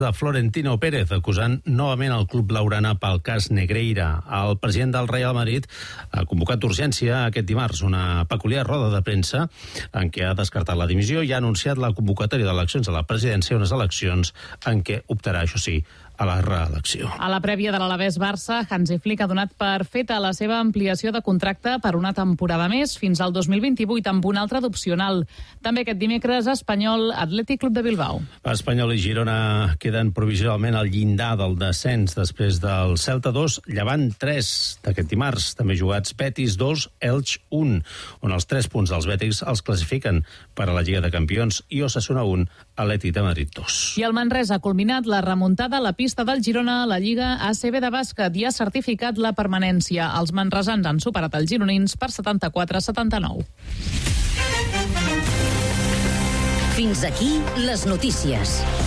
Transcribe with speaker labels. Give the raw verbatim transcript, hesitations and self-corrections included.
Speaker 1: de Florentino Pérez, acusant novament el club blaugrana pel cas Negreira. El president del Real Madrid ha convocat d'urgència aquest dimarts una peculiar roda de premsa en què ha descartat la dimissió i ha anunciat la convocatòria d'eleccions a la presidència, unes eleccions en què optarà, això sí, a la reelecció.
Speaker 2: A la prèvia de l'Alavés Barça, Hansi Flick ha donat per feta la seva ampliació de contracte per una temporada més, fins al dos mil vint-i-vuit, amb una altra d'opcional. També aquest dimecres, Espanyol Atlètic Club de Bilbao.
Speaker 1: Espanyol i Girona queden provisionalment al llindar del descens després del Celta dos, Llevant tres d'aquest dimarts. També jugats Betis dos, Elx un, on els tres punts dels bètics els classifiquen per a la Lliga de Campions, i Osasuna un, Atlètic de Madrid dos.
Speaker 2: I el Manresa ha culminat la remuntada a la pista del Girona a la Lliga A C B de bàsquet i ha certificat la permanència. Els manresans han superat els gironins per setanta-quatre a setanta-nou.
Speaker 3: Fins aquí les notícies.